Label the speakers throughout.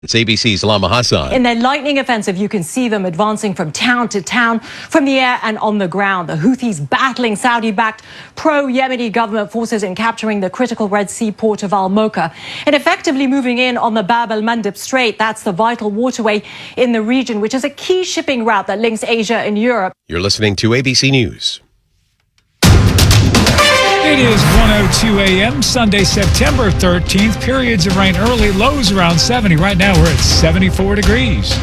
Speaker 1: It's ABC's Lama Hassan.
Speaker 2: In their lightning offensive, you can see them advancing from town to town, from the air and on the ground. The Houthis battling Saudi-backed pro-Yemeni government forces in capturing the critical Red Sea port of Al-Mocha and effectively moving in on the Bab el-Mandeb Strait. That's the vital waterway in the region, which is a key shipping route that links Asia and Europe.
Speaker 1: You're listening to ABC News.
Speaker 3: It is 1:02 a.m. Sunday, September 13th. Periods of rain early, lows around 70. Right now we're at 74 degrees.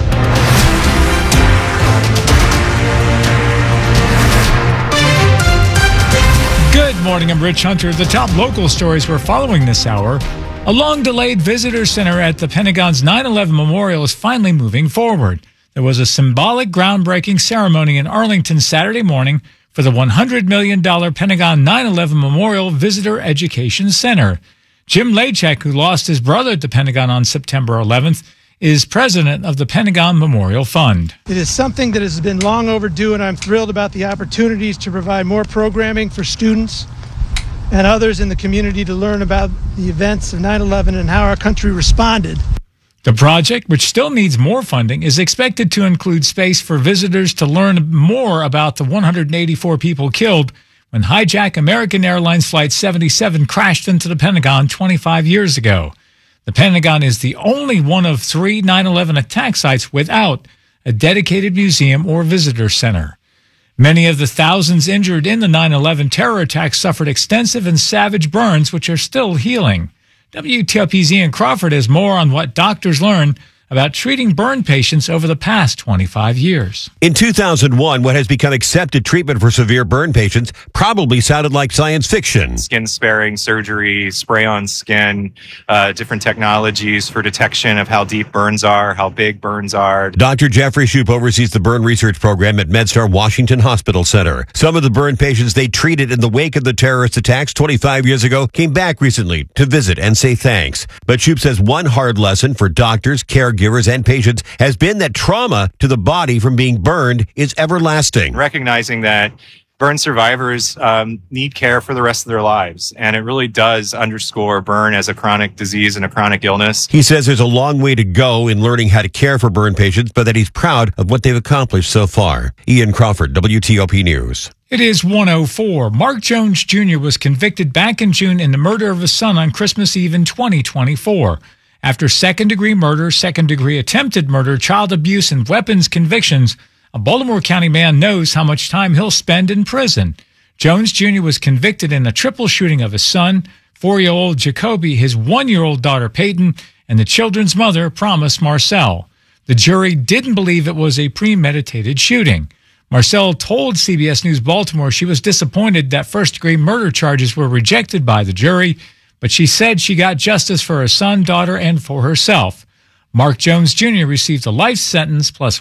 Speaker 3: Good morning, I'm Rich Hunter. The top local stories we're following this hour. A long-delayed visitor center at the Pentagon's 9/11 Memorial is finally moving forward. There was a symbolic groundbreaking ceremony in Arlington Saturday morning for the $100 million Pentagon 9/11 Memorial Visitor Education Center. Jim Lachek, who lost his brother at the Pentagon on September 11th, is president of the Pentagon Memorial Fund.
Speaker 4: It is something that has been long overdue, and I'm thrilled about the opportunities to provide more programming for students and others in the community to learn about the events of 9/11 and how our country responded.
Speaker 3: The project, which still needs more funding, is expected to include space for visitors to learn more about the 184 people killed when hijacked American Airlines Flight 77 crashed into the Pentagon 25 years ago. The Pentagon is the only one of 3 9/11 attack sites without a dedicated museum or visitor center. Many of the thousands injured in the 9/11 terror attacks suffered extensive and savage burns, which are still healing. WTOP's Ian Crawford has more on what doctors learn about treating burn patients over the past 25 years.
Speaker 1: In 2001, what has become accepted treatment for severe burn patients probably sounded like science fiction.
Speaker 5: Skin sparing surgery, spray on skin, different technologies for detection of how deep burns are, how big burns are.
Speaker 1: Dr. Jeffrey Shoup oversees the burn research program at MedStar Washington Hospital Center. Some of the burn patients they treated in the wake of the terrorist attacks 25 years ago came back recently to visit and say thanks. But Shoup says one hard lesson for doctors, caregivers, and patients has been that trauma to the body from being burned is everlasting.
Speaker 5: Recognizing that burn survivors need care for the rest of their lives, and it really does underscore burn as a chronic disease and a chronic illness.
Speaker 1: He says there's a long way to go in learning how to care for burn patients, but that he's proud of what they've accomplished so far. Ian Crawford, WTOP News.
Speaker 3: It is 1:04. Mark Jones Jr. was convicted back in June in the murder of his son on Christmas Eve in 2024. After second-degree murder, second-degree attempted murder, child abuse, and weapons convictions, a Baltimore County man knows how much time he'll spend in prison. Jones Jr. was convicted in a triple shooting of his son, 4-year-old Jacoby, his 1-year-old daughter Peyton, and the children's mother, Promise Marcel. The jury didn't believe it was a premeditated shooting. Marcel told CBS News Baltimore she was disappointed that first-degree murder charges were rejected by the jury, but she said she got justice for her son, daughter, and for herself. Mark Jones Jr. received a life sentence plus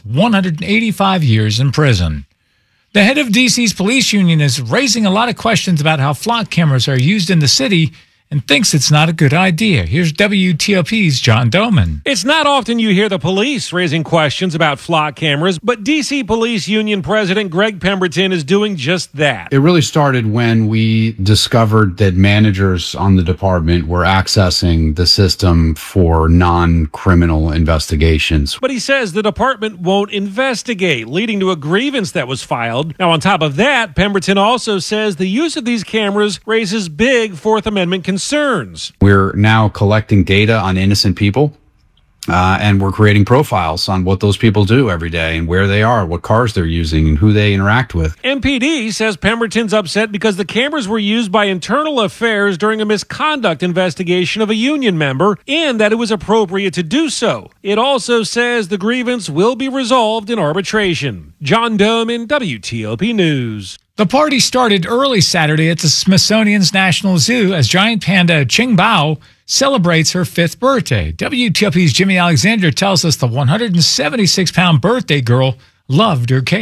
Speaker 3: 185 years in prison. The head of D.C.'s police union is raising a lot of questions about how flock cameras are used in the city and thinks it's not a good idea. Here's WTOP's John Doman.
Speaker 6: It's not often you hear the police raising questions about flock cameras, but D.C. Police Union President Greg Pemberton is doing just that.
Speaker 7: It really started when we discovered that managers on the department were accessing the system for non-criminal investigations.
Speaker 6: But he says the department won't investigate, leading to a grievance that was filed. Now, on top of that, Pemberton also says the use of these cameras raises big Fourth Amendment concerns.
Speaker 7: We're now collecting data on innocent people, and we're creating profiles on what those people do every day and where they are, what cars they're using, and who they interact with.
Speaker 6: MPD says Pemberton's upset because the cameras were used by Internal Affairs during a misconduct investigation of a union member and that it was appropriate to do so. It also says the grievance will be resolved in arbitration. John Doman, WTOP News.
Speaker 3: The party started early Saturday at the Smithsonian's National Zoo as giant panda Qingbao celebrates her 5th birthday. WTOP's Jimmy Alexander tells us the 176-pound birthday girl loved her cake.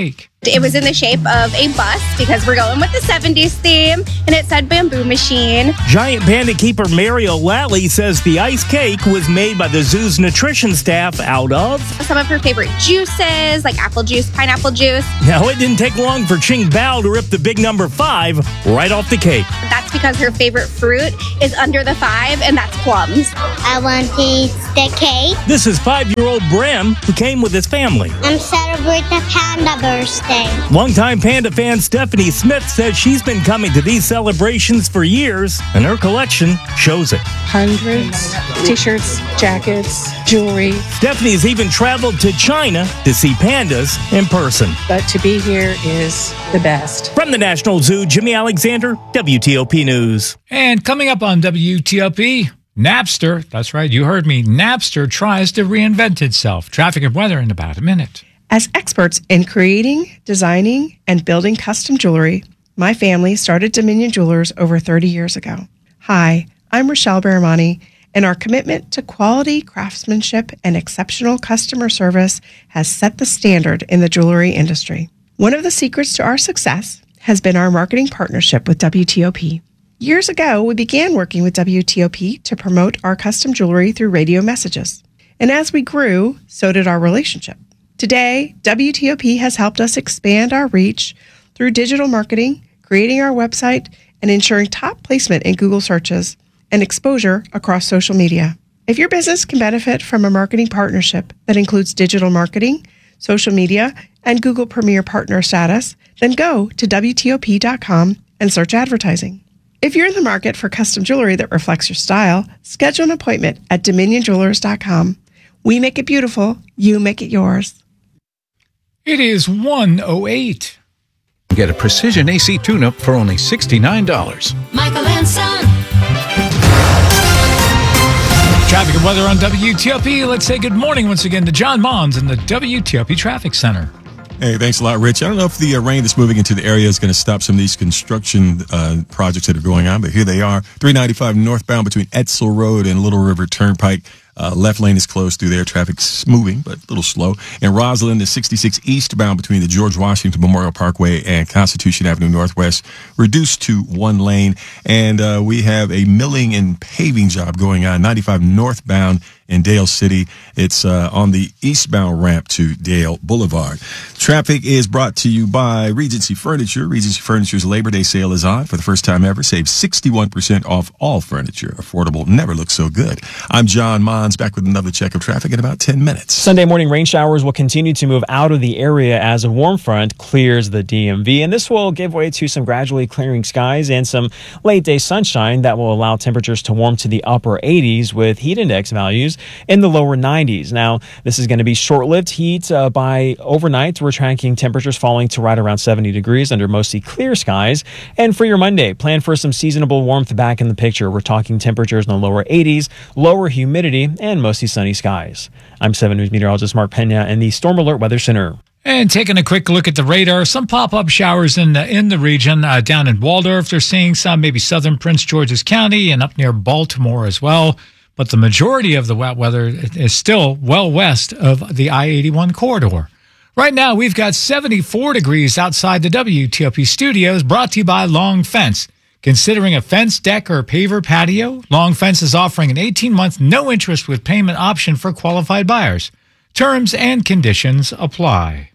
Speaker 8: It was in the shape of a bus because we're going with the 70s theme, and it said Bamboo Machine.
Speaker 9: Giant Panda keeper Mary O'Lally says the ice cake was made by the zoo's nutrition staff out of
Speaker 8: Some of her favorite juices, like apple juice, pineapple juice.
Speaker 9: Now, it didn't take long for Ching Bao to rip the big number 5 right off the cake.
Speaker 8: That's because her favorite fruit is under the 5, and that's plums.
Speaker 10: I want to eat the cake.
Speaker 9: This is 5-year-old Bram, who came with his family.
Speaker 10: I'm celebrating the panda birthday.
Speaker 9: Longtime Panda fan Stephanie Smith says she's been coming to these celebrations for years, and her collection shows it.
Speaker 11: Hundreds, t-shirts, jackets, jewelry.
Speaker 9: Stephanie's even traveled to China to see pandas in person.
Speaker 11: But to be here is the best.
Speaker 9: From the National Zoo, Jimmy Alexander, WTOP News.
Speaker 3: And coming up on WTOP, Napster, that's right, you heard me, Napster tries to reinvent itself. Traffic and weather in about a minute.
Speaker 12: As experts in creating, designing, and building custom jewelry, my family started Dominion Jewelers over 30 years ago. Hi, I'm Rochelle Baramani, and our commitment to quality craftsmanship and exceptional customer service has set the standard in the jewelry industry. One of the secrets to our success has been our marketing partnership with WTOP. Years ago, we began working with WTOP to promote our custom jewelry through radio messages. And as we grew, so did our relationship. Today, WTOP has helped us expand our reach through digital marketing, creating our website, and ensuring top placement in Google searches and exposure across social media. If your business can benefit from a marketing partnership that includes digital marketing, social media, and Google Premier Partner status, then go to WTOP.com and search advertising. If you're in the market for custom jewelry that reflects your style, schedule an appointment at DominionJewelers.com. We make it beautiful. You make it yours.
Speaker 3: It is 1:08.
Speaker 13: Get a precision AC tune-up for only $69.
Speaker 14: Michael and Son.
Speaker 3: Traffic and weather on WTOP. Let's say good morning once again to John Mons in the WTOP Traffic Center.
Speaker 15: Hey, thanks a lot, Rich. I don't know if the rain that's moving into the area is going to stop some of these construction projects that are going on, but here they are. 395 northbound between Edsel Road and Little River Turnpike. Left lane is closed through there. Traffic's moving, but a little slow. In Roslyn, the 66 eastbound between the George Washington Memorial Parkway and Constitution Avenue Northwest, reduced to 1 lane. And we have a milling and paving job going on, 95 northbound in Dale City. It's on the eastbound ramp to Dale Boulevard. Traffic is brought to you by Regency Furniture. Regency Furniture's Labor Day sale is on. For the first time ever, save 61% off all furniture. Affordable never looks so good. I'm John Mons, back with another check of traffic in about 10 minutes.
Speaker 16: Sunday morning rain showers will continue to move out of the area as a warm front clears the DMV, and this will give way to some gradually clearing skies and some late day sunshine that will allow temperatures to warm to the upper 80s with heat index values in the lower 90s. Now, this is going to be short-lived heat. By overnight, we're tracking temperatures falling to right around 70 degrees under mostly clear skies. And for your Monday, plan for some seasonable warmth back in the picture. We're talking temperatures in the lower 80s, lower humidity, and mostly sunny skies. I'm 7 News meteorologist Mark Pena in the Storm Alert Weather Center.
Speaker 3: And taking a quick look at the radar, some pop-up showers in the region. Down in Waldorf, they're seeing some, maybe southern Prince George's County and up near Baltimore as well. But the majority of the wet weather is still well west of the I-81 corridor. Right now, we've got 74 degrees outside the WTOP studios, brought to you by Long Fence. Considering a fence, deck, or paver patio, Long Fence is offering an 18-month no-interest with payment option for qualified buyers. Terms and conditions apply.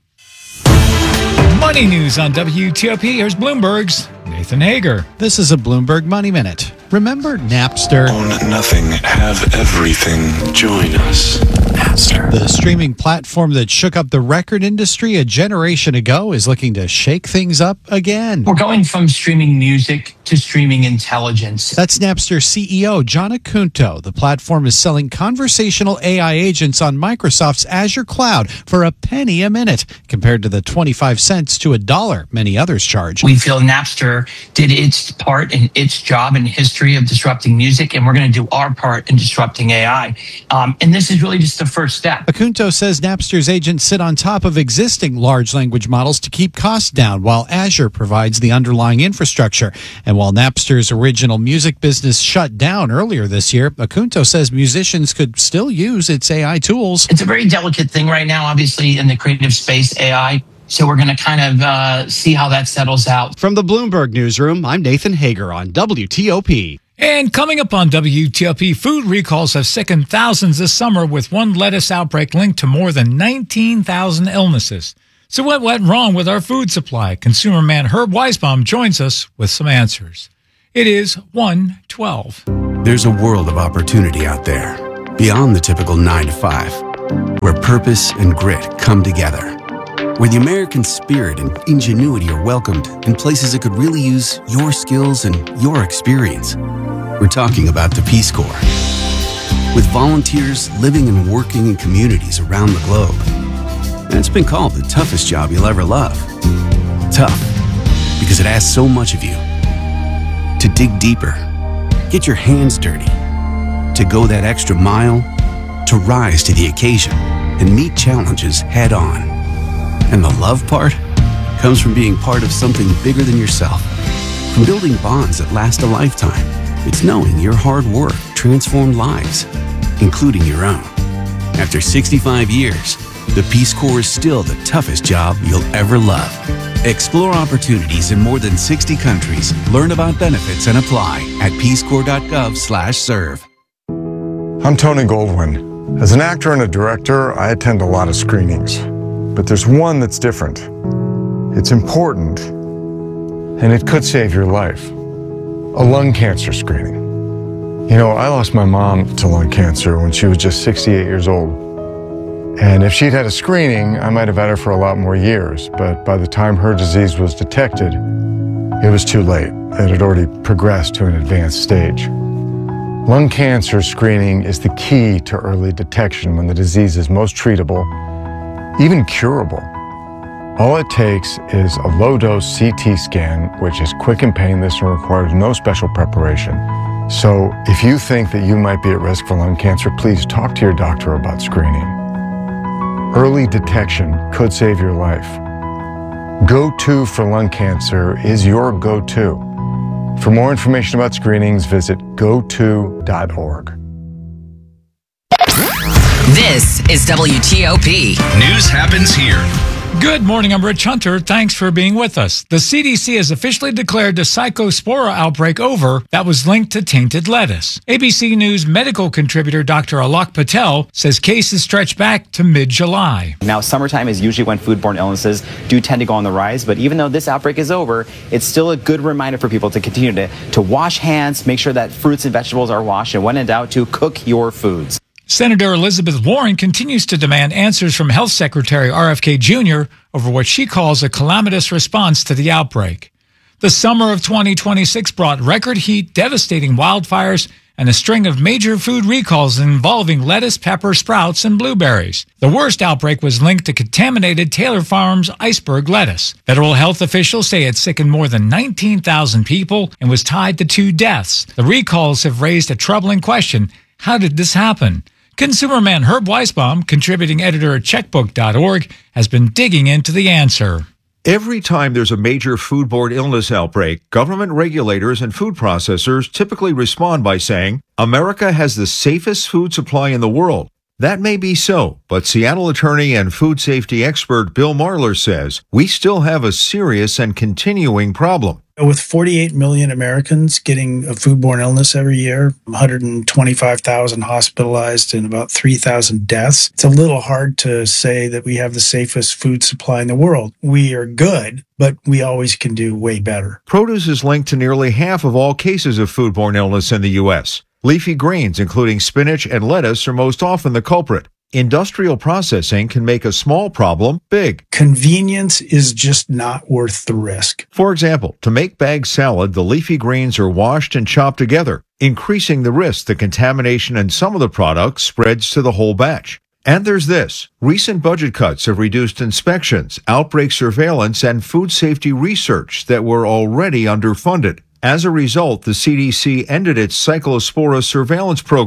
Speaker 3: Money news on WTOP. Here's Bloomberg's Nathan Hager.
Speaker 17: This is a Bloomberg Money Minute. Remember Napster?
Speaker 18: Own nothing, have everything. Join us. Napster.
Speaker 17: The streaming platform that shook up the record industry a generation ago is looking to shake things up again.
Speaker 19: We're going from streaming music to streaming intelligence.
Speaker 17: That's Napster CEO John Acunto. The platform is selling conversational AI agents on Microsoft's Azure cloud for a penny a minute, compared to the 25 cents to $1 many others charge.
Speaker 19: We feel Napster did its part and its job in history of disrupting music, and we're going to do our part in disrupting AI. And this is really just the first step.
Speaker 17: Acunto says Napster's agents sit on top of existing large language models to keep costs down, while Azure provides the underlying infrastructure. And while Napster's original music business shut down earlier this year, Acunto says musicians could still use its AI tools.
Speaker 19: It's a very delicate thing right now, obviously, in the creative space, AI. So we're going to kind of see how that settles out.
Speaker 14: From the Bloomberg Newsroom, I'm Nathan Hager on WTOP.
Speaker 3: And coming up on WTOP, food recalls have sickened thousands this summer, with one lettuce outbreak linked to more than 19,000 illnesses. So what went wrong with our food supply? Consumer man Herb Weisbaum joins us with some answers. It is 1:12.
Speaker 20: There's a world of opportunity out there, beyond the typical 9 to 5, where purpose and grit come together, where the American spirit and ingenuity are welcomed in places that could really use your skills and your experience. We're talking about the Peace Corps. With volunteers living and working in communities around the globe. And it's been called the toughest job you'll ever love. Tough, because it asks so much of you. To dig deeper, get your hands dirty, to go that extra mile, to rise to the occasion and meet challenges head on. And the love part comes from being part of something bigger than yourself, from building bonds that last a lifetime. It's knowing your hard work transformed lives, including your own. After 65 years, the Peace Corps is still the toughest job you'll ever love. Explore opportunities in more than 60 countries. Learn about benefits and apply at peacecorps.gov/serve.
Speaker 21: I'm Tony Goldwyn. As an actor and a director, I attend a lot of screenings. But there's one that's different. It's important, and it could save your life. A lung cancer screening. You know, I lost my mom to lung cancer when she was just 68 years old. And if she'd had a screening, I might have had her for a lot more years. But by the time her disease was detected, it was too late. It had already progressed to an advanced stage. Lung cancer screening is the key to early detection when the disease is most treatable, even curable. All it takes is a low-dose CT scan, which is quick and painless and requires no special preparation. So if you think that you might be at risk for lung cancer, please talk to your doctor about screening. Early detection could save your life. Go-To for lung cancer is your go-to. For more information about screenings, visit goto.org.
Speaker 22: This is WTOP.
Speaker 13: News happens here.
Speaker 3: Good morning, I'm Rich Hunter. Thanks for being with us. The CDC has officially declared the Psychospora outbreak over that was linked to tainted lettuce. ABC News medical contributor Dr. Alok Patel says cases stretch back to mid-July.
Speaker 23: Now, summertime is usually when foodborne illnesses do tend to go on the rise, but even though this outbreak is over, it's still a good reminder for people to continue to wash hands, make sure that fruits and vegetables are washed, and when in doubt, to cook your foods.
Speaker 3: Senator Elizabeth Warren continues to demand answers from Health Secretary RFK Jr. over what she calls a calamitous response to the outbreak. The summer of 2026 brought record heat, devastating wildfires, and a string of major food recalls involving lettuce, pepper, sprouts, and blueberries. The worst outbreak was linked to contaminated Taylor Farms iceberg lettuce. Federal health officials say it sickened more than 19,000 people and was tied to 2 deaths. The recalls have raised a troubling question. How did this happen? Consumer man Herb Weisbaum, contributing editor at checkbook.org, has been digging into the answer.
Speaker 24: Every time there's a major foodborne illness outbreak, government regulators and food processors typically respond by saying, America has the safest food supply in the world. That may be so, but Seattle attorney and food safety expert Bill Marler says we still have a serious and continuing problem.
Speaker 25: With 48 million Americans getting a foodborne illness every year, 125,000 hospitalized and about 3,000 deaths, it's a little hard to say that we have the safest food supply in the world. We are good, but we always can do way better.
Speaker 24: Produce is linked to nearly half of all cases of foodborne illness in the U.S. Leafy greens, including spinach and lettuce, are most often the culprit. Industrial processing can make a small problem big.
Speaker 25: Convenience is just not worth the risk.
Speaker 24: For example, to make bagged salad, the leafy greens are washed and chopped together, increasing the risk that contamination in some of the products spreads to the whole batch. And there's this. Recent budget cuts have reduced inspections, outbreak surveillance, and food safety research that were already underfunded. As a result, the CDC ended its Cyclospora surveillance program.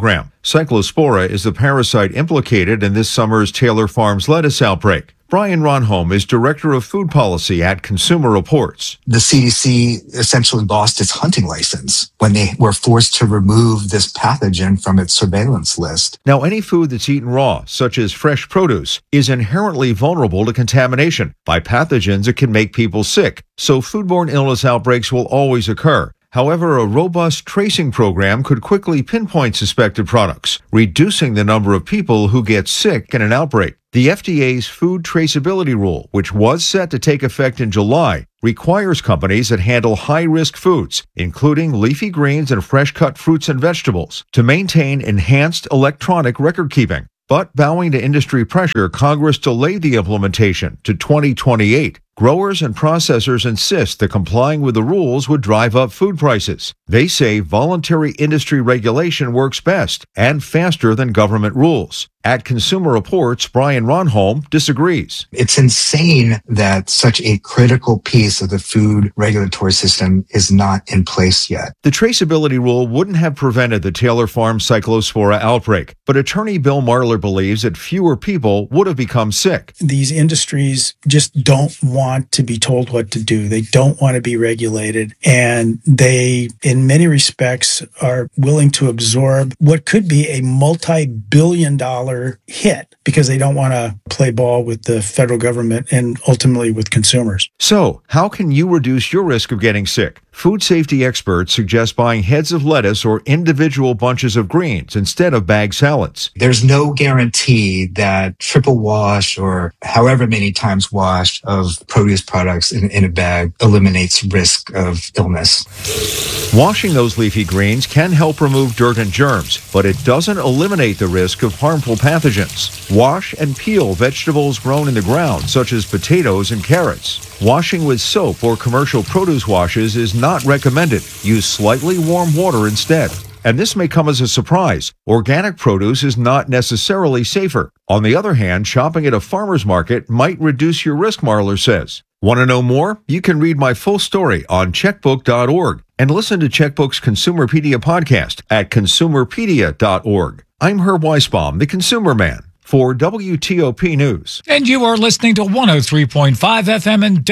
Speaker 24: Cyclospora is the parasite implicated in this summer's Taylor Farms lettuce outbreak. Brian Ronholm is Director of Food Policy at Consumer Reports.
Speaker 1: The CDC essentially lost its hunting license when they were forced to remove this pathogen from its surveillance list.
Speaker 24: Now, any food that's eaten raw, such as fresh produce, is inherently vulnerable to contamination by pathogens that can make people sick, so foodborne illness outbreaks will always occur. However, a robust tracing program could quickly pinpoint suspected products, reducing the number of people who get sick in an outbreak. The FDA's food traceability rule, which was set to take effect in July, requires companies that handle high-risk foods, including leafy greens and fresh-cut fruits and vegetables, to maintain enhanced electronic record-keeping. But bowing to industry pressure, Congress delayed the implementation to 2028. Growers and processors insist that complying with the rules would drive up food prices. They say voluntary industry regulation works best and faster than government rules. At Consumer Reports, Brian Ronholm disagrees.
Speaker 1: It's insane that such a critical piece of the food regulatory system is not in place yet.
Speaker 24: The traceability rule wouldn't have prevented the Taylor Farms Cyclospora outbreak, but attorney Bill Marler believes that fewer people would have become sick.
Speaker 25: These industries just don't want to be told what to do. They don't want to be regulated. And they, in many respects, are willing to absorb what could be a multi-billion-dollar hit because they don't want to play ball with the federal government and ultimately with consumers.
Speaker 24: So, how can you reduce your risk of getting sick? Food safety experts suggest buying heads of lettuce or individual bunches of greens instead of bag salads.
Speaker 1: There's no guarantee that triple wash or however many times washed of produce products in a bag eliminates risk of illness.
Speaker 24: Washing those leafy greens can help remove dirt and germs, but it doesn't eliminate the risk of harmful pathogens. Wash and peel vegetables grown in the ground, such as potatoes and carrots. Washing with soap or commercial produce washes is not recommended. Use slightly warm water instead. And this may come as a surprise. Organic produce is not necessarily safer. On the other hand, shopping at a farmer's market might reduce your risk, Marler says. Want to know more? You can read my full story on checkbook.org and listen to Checkbook's Consumerpedia podcast at consumerpedia.org. I'm Herb Weisbaum, the Consumer Man, for WTOP News.
Speaker 3: And you are listening to 103.5 FM and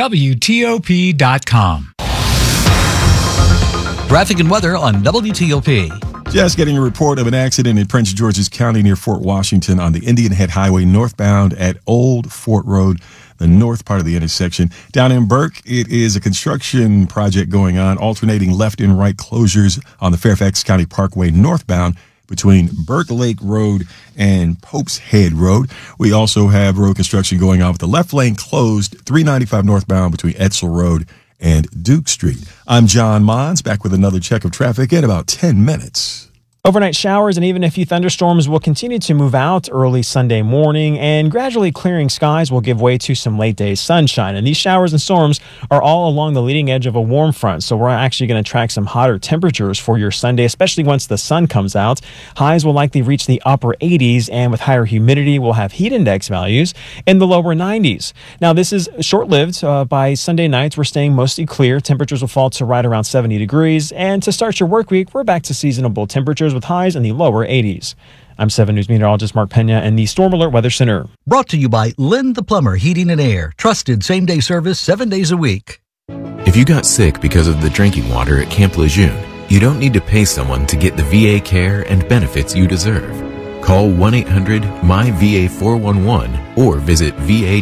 Speaker 3: WTOP.com.
Speaker 2: Traffic and weather on WTOP.
Speaker 15: Just getting a report of an accident in Prince George's County near Fort Washington on the Indian Head Highway northbound at Old Fort Road, the north part of the intersection. Down in Burke, it is a construction project going on, alternating left and right closures on the Fairfax County Parkway northbound between Burke Lake Road and Pope's Head Road. We also have road construction going on with the left lane closed, 395 northbound between Edsel Road and Duke Street. I'm John Mons, back with another check of traffic in about 10 minutes.
Speaker 16: Overnight showers and even a few thunderstorms will continue to move out early Sunday morning, and gradually clearing skies will give way to some late day sunshine. And these showers and storms are all along the leading edge of a warm front, so we're actually going to track some hotter temperatures for your Sunday, especially once the sun comes out. Highs will likely reach the upper 80s, and with higher humidity, we'll have heat index values in the lower 90s. Now, this is short-lived. By Sunday nights, we're staying mostly clear. Temperatures will fall to right around 70 degrees, and to start your work week, we're back to seasonable temperatures with highs in the lower 80s. I'm 7 News meteorologist Mark Pena in the Storm Alert Weather Center.
Speaker 2: Brought to you by Lynn the Plumber Heating and Air. Trusted same-day service 7 days a week.
Speaker 4: If you got sick because of the drinking water at Camp Lejeune, you don't need to pay someone to get the VA care and benefits you deserve. Call 1-800-MY-VA-411 or visit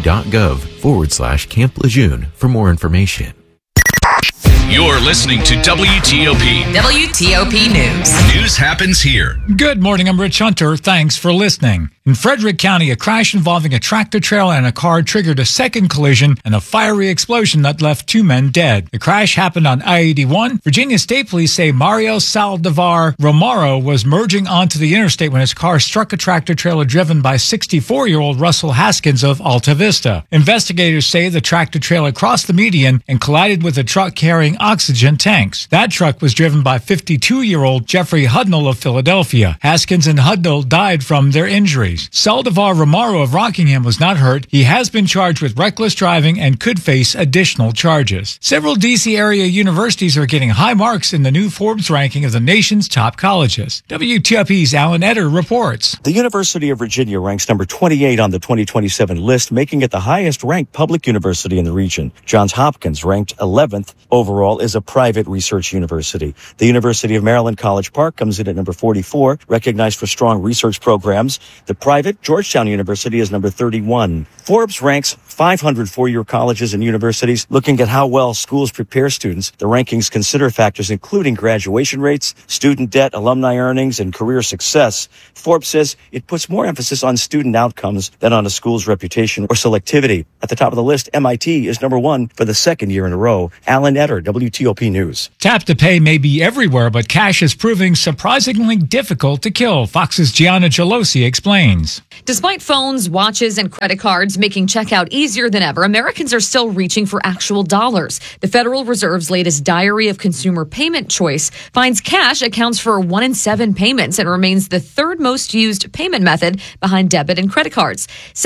Speaker 4: va.gov/Camp Lejeune for more information.
Speaker 5: You're listening to WTOP.
Speaker 22: WTOP News.
Speaker 5: News happens here.
Speaker 3: Good morning, I'm Rich Hunter. Thanks for listening. In Frederick County, a crash involving a tractor trailer and a car triggered a second collision and a fiery explosion that left 2 men dead. The crash happened on I-81. Virginia State Police say Mario Saldivar Romero was merging onto the interstate when his car struck a tractor trailer driven by 64-year-old Russell Haskins of Alta Vista. Investigators say the tractor trailer crossed the median and collided with a truck carrying oxygen tanks. That truck was driven by 52-year-old Jeffrey Hudnall of Philadelphia. Haskins and Hudnall died from their injuries. injuries. Saldivar Romaro of Rockingham was not hurt. He has been charged with reckless driving and could face additional charges. Several D.C. area universities are getting high marks in the new Forbes ranking of the nation's top colleges. WTOP's Alan Etter reports.
Speaker 6: The University of Virginia ranks number 28 on the 2027 list, making it the highest-ranked public university in the region. Johns Hopkins, ranked 11th overall, is a private research university. The University of Maryland College Park comes in at number 44, recognized for strong research programs. The private Georgetown University is number 31. Forbes ranks 500 four-year colleges and universities, looking at how well schools prepare students. The rankings consider factors including graduation rates, student debt, alumni earnings, and career success. Forbes says it puts more emphasis on student outcomes than on a school's reputation or selectivity. At the top of the list, MIT is number 1 for the second year in a row. Alan Etter, WTOP News.
Speaker 3: Tap to pay may be everywhere, but cash is proving surprisingly difficult to kill. Fox's Gianna Gelosi explains.
Speaker 7: Despite phones, watches, and credit cards making checkout easier than ever, Americans are still reaching for actual dollars. The Federal Reserve's latest Diary of Consumer Payment Choice finds cash accounts for 1 in 7 payments and remains the third most used payment method behind debit and credit cards.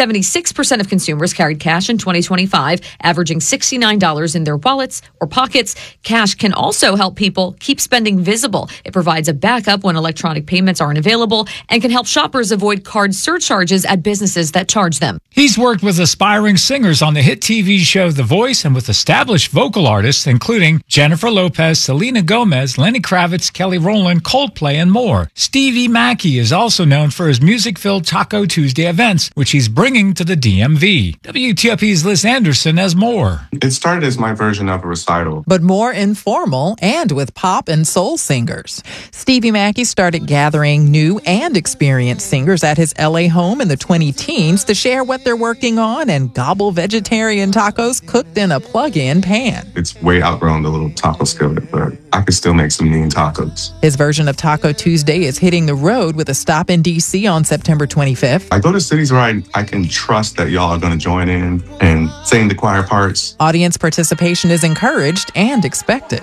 Speaker 7: 76% of consumers carried cash in 2025, averaging $69 in their wallets or pockets. Cash can also help people keep spending visible. It provides a backup when electronic payments aren't available and can help shoppers avoid card surcharges at businesses that charge them.
Speaker 3: He's worked with aspiring singers on the hit TV show The Voice and with established vocal artists including Jennifer Lopez, Selena Gomez, Lenny Kravitz, Kelly Rowland, Coldplay, and more. Stevie Mackey is also known for his music-filled Taco Tuesday events, which he's bringing to the DMV. WTOP's Liz Anderson has more.
Speaker 8: It started as my version of a recital,
Speaker 10: but more informal and with pop and soul singers. Stevie Mackey started gathering new and experienced singers at his LA home in the 20-teens to share what they're working on and gobble vegetarian tacos cooked in a plug-in pan.
Speaker 8: It's way outgrown the little taco skillet, but I could still make some mean tacos.
Speaker 10: His version of Taco Tuesday is hitting the road with a stop in D.C. on September 25th.
Speaker 8: I go to cities where I can trust that y'all are going to join in and sing the choir parts.
Speaker 10: Audience participation is encouraged and expected.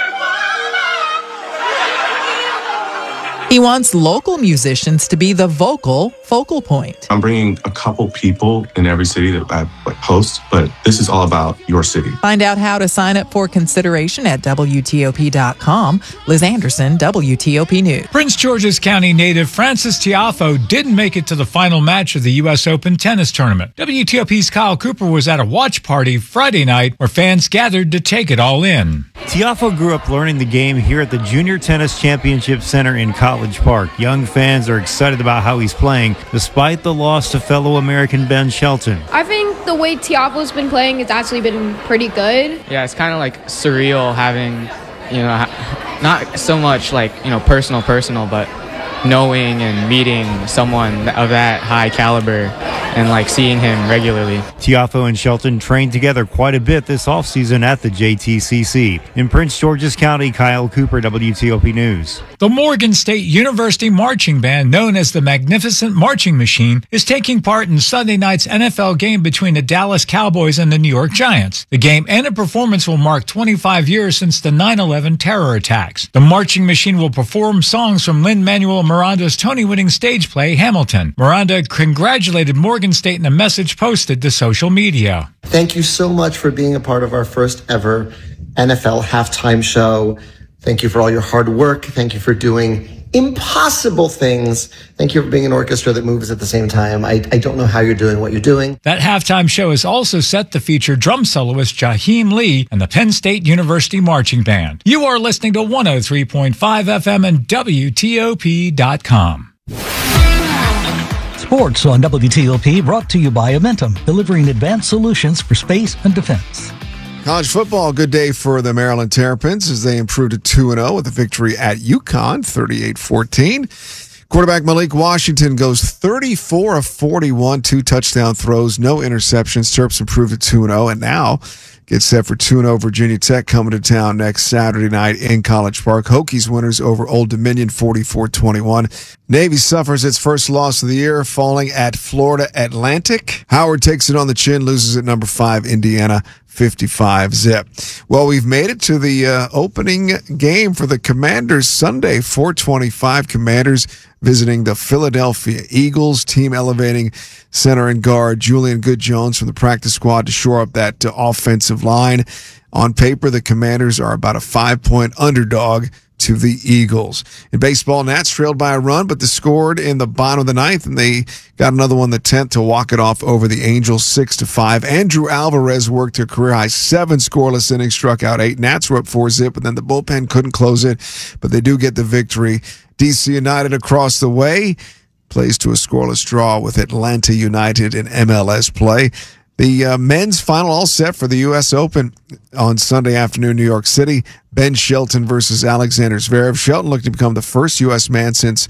Speaker 10: He wants local musicians to be the focal point.
Speaker 8: I'm bringing a couple people in every city that I host, but this is all about your city.
Speaker 10: Find out how to sign up for consideration at WTOP.com. Liz Anderson, WTOP News.
Speaker 3: Prince George's County native Frances Tiafoe didn't make it to the final match of the U.S. Open tennis tournament. WTOP's Kyle Cooper was at a watch party Friday night where fans gathered to take it all in.
Speaker 11: Tiafoe grew up learning the game here at the Junior Tennis Championship Center in College Park. Young fans are excited about how he's playing, despite the loss to fellow American Ben Shelton.
Speaker 26: I think the way Tiafoe's been playing has actually been pretty good.
Speaker 27: Yeah, it's kind of like surreal having, not so much like, personal, but knowing and meeting someone of that high caliber and like seeing him regularly.
Speaker 11: Tiafoe and Shelton trained together quite a bit this offseason at the JTCC. In Prince George's County, Kyle Cooper, WTOP News.
Speaker 3: The Morgan State University Marching Band, known as the Magnificent Marching Machine, is taking part in Sunday night's NFL game between the Dallas Cowboys and the New York Giants. The game and a performance will mark 25 years since the 9/11 terror attacks. The Marching Machine will perform songs from Lin-Manuel Miranda's Tony-winning stage play, Hamilton. Miranda congratulated Morgan State in a message posted to social media.
Speaker 28: Thank you so much for being a part of our first ever NFL halftime show. Thank you for all your hard work. Thank you for doing impossible things. Thank you for being an orchestra that moves at the same time. I don't know how you're doing what you're doing.
Speaker 3: That halftime show is also set to feature drum soloist Jaheim Lee and the Penn State University Marching Band. You are listening to 103.5 FM and WTOP.com.
Speaker 2: Sports on WTOP brought to you by Amentum, delivering advanced solutions for space and defense.
Speaker 29: College football, good day for the Maryland Terrapins as they improved to 2-0 with a victory at UConn, 38-14. Quarterback Malik Washington goes 34 of 41, 2 touchdown throws, no interceptions. Terps improved to 2-0 and now get set for 2-0 Virginia Tech coming to town next Saturday night in College Park. Hokies winners over Old Dominion 44-21. Navy suffers its first loss of the year, falling at Florida Atlantic. Howard takes it on the chin, loses at number 5 Indiana 55 zip. Well, we've made it to the opening game for the Commanders Sunday, 425 Commanders visiting the Philadelphia Eagles. Team elevating center and guard Julian Good-Jones from the practice squad to shore up that offensive line. On paper, the Commanders are about a 5-point underdog to the Eagles. In baseball, Nats trailed by a run, but they scored in the bottom of the ninth, and they got another one in the 10th to walk it off over the Angels 6-5. Andrew Alvarez worked a career-high 7 scoreless innings, struck out 8. Nats were up 4-zip, but then the bullpen couldn't close it, but they do get the victory. DC United across the way plays to a scoreless draw with Atlanta United in MLS play. The men's final all set for the U.S. Open on Sunday afternoon, New York City. Ben Shelton versus Alexander Zverev. Shelton looking to become the first U.S. man since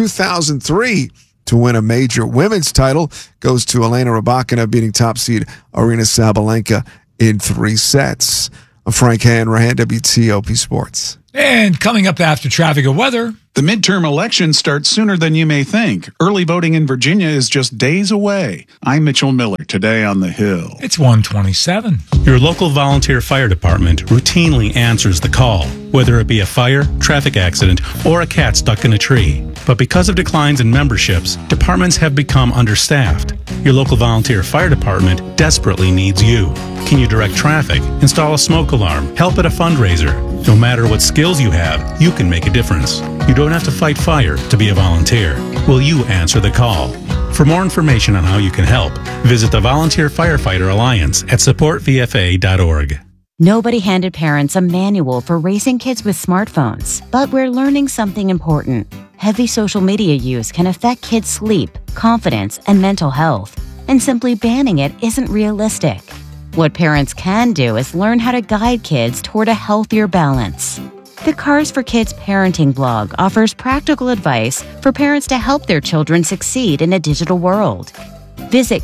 Speaker 29: 2003 to win a major women's title. Goes to Elena Rybakina, beating top seed Aryna Sabalenka in 3 sets. I'm Frank Hanrahan, WTOP Sports.
Speaker 3: And coming up after traffic and weather.
Speaker 9: The midterm elections start sooner than you may think. Early voting in Virginia is just days away. I'm Mitchell Miller, today on The Hill.
Speaker 3: It's 1:27.
Speaker 12: Your local volunteer fire department routinely answers the call, whether it be a fire, traffic accident, or a cat stuck in a tree. But because of declines in memberships, departments have become understaffed. Your local volunteer fire department desperately needs you. Can you direct traffic, install a smoke alarm, help at a fundraiser? No matter what skills you have, you can make a difference. You don't have to fight fire to be a volunteer. Will you answer the call? For more information on how you can help, visit the Volunteer Firefighter Alliance at supportvfa.org.
Speaker 13: Nobody handed parents a manual for raising kids with smartphones, but we're learning something important. Heavy social media use can affect kids' sleep, confidence, and mental health, and simply banning it isn't realistic. What parents can do is learn how to guide kids toward a healthier balance. The Cars for Kids parenting blog offers practical advice for parents to help their children succeed in a digital world. Visit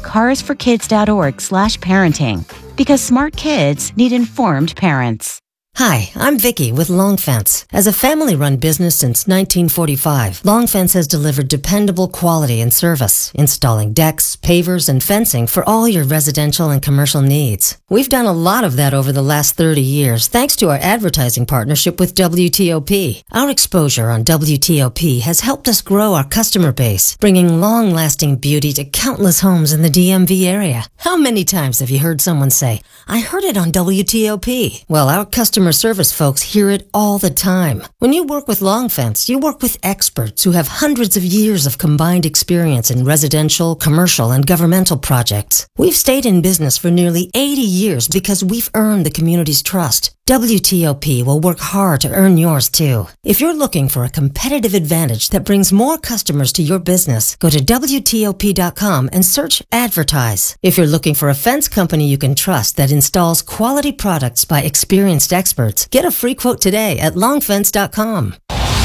Speaker 13: carsforkids.org/parenting because smart kids need informed parents.
Speaker 14: Hi, I'm Vicky with Long Fence. As a family-run business since 1945, Long Fence has delivered dependable quality and service, installing decks, pavers, and fencing for all your residential and commercial needs. We've done a lot of that over the last 30 years thanks to our advertising partnership with WTOP. Our exposure on WTOP has helped us grow our customer base, bringing long-lasting beauty to countless homes in the DMV area. How many times have you heard someone say, "I heard it on WTOP"? Well, our customer service folks hear it all the time. When you work with Long Fence, you work with experts who have hundreds of years of combined experience in residential, commercial, and governmental projects. We've stayed in business for nearly 80 years because we've earned the community's trust. WTOP will work hard to earn yours too. If you're looking for a competitive advantage that brings more customers to your business, go to WTOP.com and search Advertise. If you're looking for a fence company you can trust that installs quality products by experienced experts, get a free quote today at longfence.com.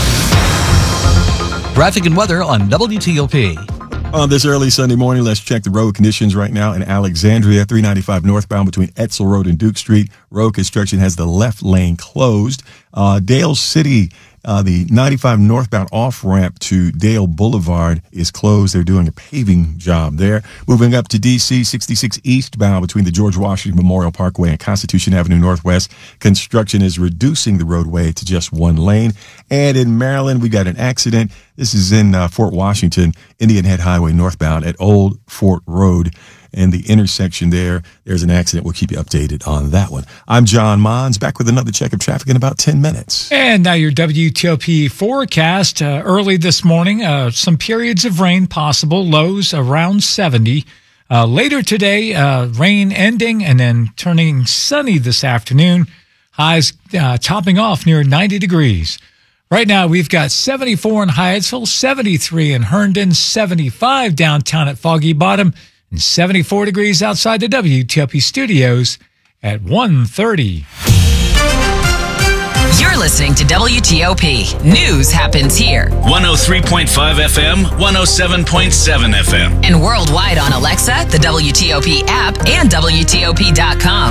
Speaker 2: Traffic and weather on WTOP.
Speaker 15: On this early Sunday morning, let's check the road conditions right now in Alexandria, 395 northbound between Etzel Road and Duke Street. Road construction has the left lane closed. Dale City, the 95 northbound off-ramp to Dale Boulevard is closed. They're doing a paving job there. Moving up to D.C., 66 eastbound between the George Washington Memorial Parkway and Constitution Avenue Northwest. Construction is reducing the roadway to just one lane. And in Maryland, we got an accident. This is in Fort Washington, Indian Head Highway northbound at Old Fort Road. And the intersection there's an accident. We'll keep you updated on that one. I'm John Mons, back with another check of traffic in about 10 minutes.
Speaker 3: And now your WTOP forecast. Early this morning, some periods of rain possible, lows around 70. Later today, rain ending and then turning sunny this afternoon. Highs topping off near 90 degrees. Right now, we've got 74 in Hyattsville, 73 in Herndon, 75 downtown at Foggy Bottom, and 74 degrees outside the WTOP studios at 1:30.
Speaker 22: You're listening to WTOP. News happens here.
Speaker 5: 103.5 FM, 107.7 FM.
Speaker 22: And worldwide on Alexa, the WTOP app, and WTOP.com.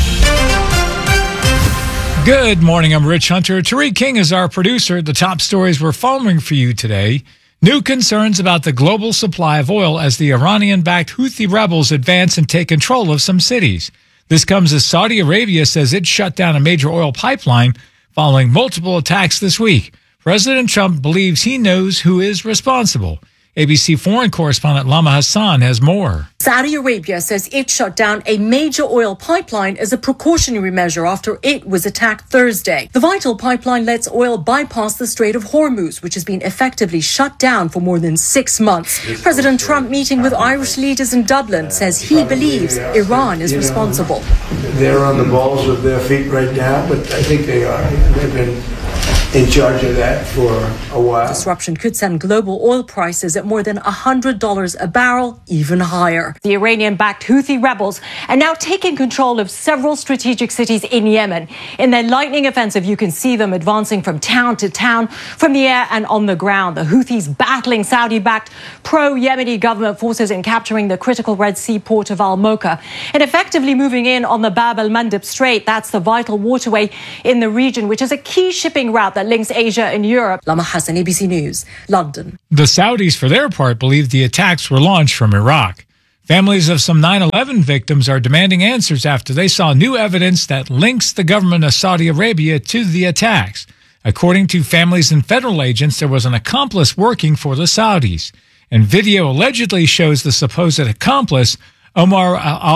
Speaker 3: Good morning. I'm Rich Hunter. Tariq King is our producer. The top stories we're following for you today. New concerns about the global supply of oil as the Iranian-backed Houthi rebels advance and take control of some cities. This comes as Saudi Arabia says it shut down a major oil pipeline following multiple attacks this week. President Trump believes he knows who is responsible. ABC foreign correspondent Lama Hassan has more.
Speaker 1: Saudi Arabia says it shut down a major oil pipeline as a precautionary measure after it was attacked Thursday. The vital pipeline lets oil bypass the Strait of Hormuz, which has been effectively shut down for more than 6 months. President Trump, meeting with Irish leaders in Dublin, says he believes Iran is responsible.
Speaker 17: They're on the balls of their feet right now, but I think they are. They've been in charge of that for a while.
Speaker 1: Disruption could send global oil prices at more than $100 a barrel, even higher. The Iranian-backed Houthi rebels are now taking control of several strategic cities in Yemen. In their lightning offensive, you can see them advancing from town to town, from the air and on the ground. The Houthis battling Saudi-backed pro-Yemeni government forces in capturing the critical Red Sea port of Al-Mocha and effectively moving in on the Bab el-Mandeb Strait. That's the vital waterway in the region, which is a key shipping route that links Asia and Europe. Lama Hassan, ABC News, London.
Speaker 3: The Saudis, for their part, believe the attacks were launched from Iraq. Families of some 9/11 victims are demanding answers after they saw new evidence that links the government of Saudi Arabia to the attacks. According to families and federal agents, there was an accomplice working for the Saudis. And video allegedly shows the supposed accomplice, Omar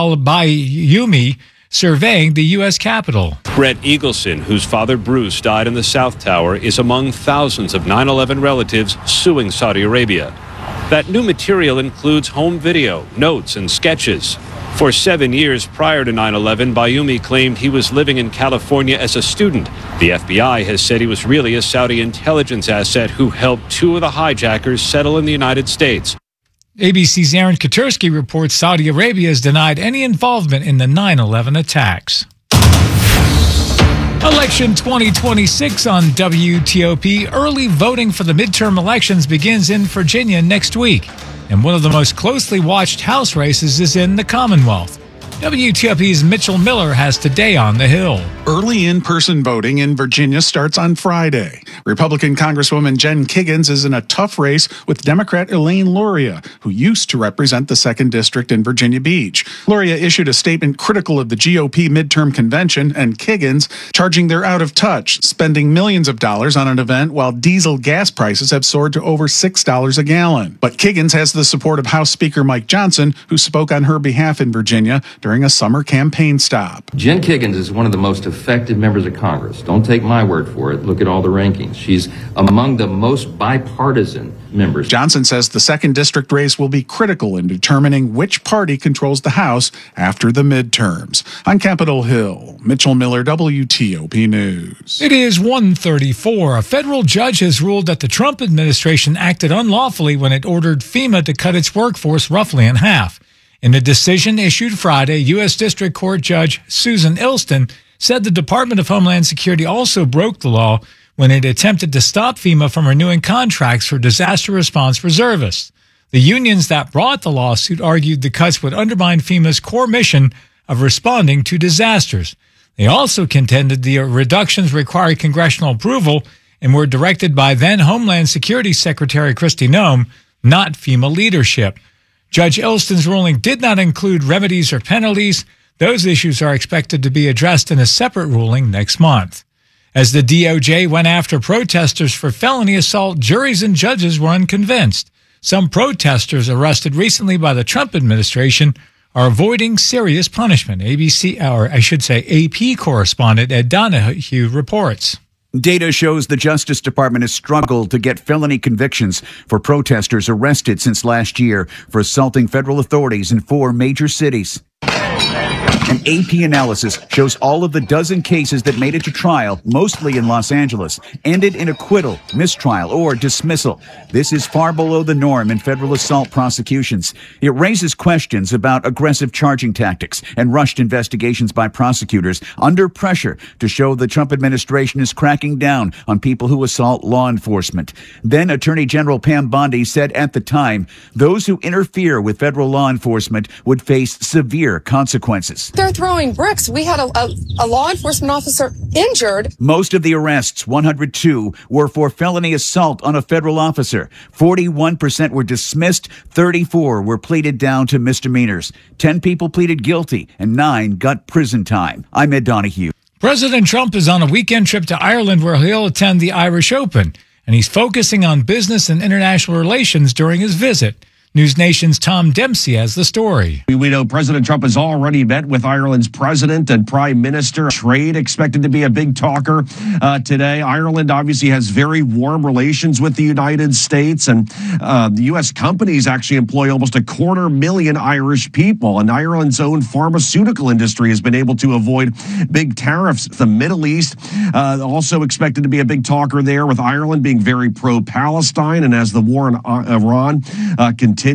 Speaker 3: al-Bayoumi, surveying the U.S. Capitol.
Speaker 18: Brett Eagleson, whose father Bruce died in the South Tower, is among thousands of 9/11 relatives suing Saudi Arabia. That new material includes home video, notes, and sketches. For 7 years prior to 9/11, Bayoumi claimed he was living in California as a student. The FBI has said he was really a Saudi intelligence asset who helped 2 of the hijackers settle in the United States.
Speaker 3: ABC's Aaron Katursky reports Saudi Arabia has denied any involvement in the 9/11 attacks. Election 2026 on WTOP. Early voting for the midterm elections begins in Virginia next week. And one of the most closely watched House races is in the Commonwealth. WTOP's Mitchell Miller has today on the Hill.
Speaker 9: Early in-person voting in Virginia starts on Friday. Republican Congresswoman Jen Kiggans is in a tough race with Democrat Elaine Luria, who used to represent the 2nd District in Virginia Beach. Luria issued a statement critical of the GOP midterm convention and Kiggans, charging they're out of touch, spending millions of dollars on an event while diesel gas prices have soared to over $6 a gallon. But Kiggans has the support of House Speaker Mike Johnson, who spoke on her behalf in Virginia during a summer campaign stop.
Speaker 19: Jen Kiggans is one of the most effective members of Congress. Don't take my word for it. Look at all the rankings. She's among the most bipartisan members.
Speaker 9: Johnson says the 2nd District race will be critical in determining which party controls the House after the midterms. On Capitol Hill, Mitchell Miller, WTOP News.
Speaker 3: It is 1:34. A federal judge has ruled that the Trump administration acted unlawfully when it ordered FEMA to cut its workforce roughly in half. In a decision issued Friday, U.S. District Court Judge Susan Ilston said the Department of Homeland Security also broke the law when it attempted to stop FEMA from renewing contracts for disaster response reservists. The unions that brought the lawsuit argued the cuts would undermine FEMA's core mission of responding to disasters. They also contended the reductions required congressional approval and were directed by then Homeland Security Secretary Kristi Noem, not FEMA leadership. Judge Ilston's ruling did not include remedies or penalties. Those issues are expected to be addressed in a separate ruling next month. As the DOJ went after protesters for felony assault, juries and judges were unconvinced. Some protesters arrested recently by the Trump administration are avoiding serious punishment. AP correspondent Ed Donahue reports.
Speaker 20: Data shows the Justice Department has struggled to get felony convictions for protesters arrested since last year for assaulting federal authorities in 4 major cities. An AP analysis shows all of the dozen cases that made it to trial, mostly in Los Angeles, ended in acquittal, mistrial, or dismissal. This is far below the norm in federal assault prosecutions. It raises questions about aggressive charging tactics and rushed investigations by prosecutors under pressure to show the Trump administration is cracking down on people who assault law enforcement. Then Attorney General Pam Bondi said at the time, those who interfere with federal law enforcement would face severe consequences.
Speaker 4: They're throwing bricks. We had a law enforcement officer injured.
Speaker 20: Most of the arrests, 102, were for felony assault on a federal officer. 41% were dismissed. 34 were pleaded down to misdemeanors. 10 people pleaded guilty and 9 got prison time. I'm Ed Donahue.
Speaker 3: President Trump is on a weekend trip to Ireland where he'll attend the Irish Open, and he's focusing on business and international relations during his visit. News Nation's Tom Dempsey has the story.
Speaker 6: We know President Trump has already met with Ireland's president and prime minister. Trade expected to be a big talker today. Ireland obviously has very warm relations with the United States, and the U.S. companies actually employ almost 250,000 Irish people, and Ireland's own pharmaceutical industry has been able to avoid big tariffs. The Middle East also expected to be a big talker there, with Ireland being very pro-Palestine, and as the war in Iran continues.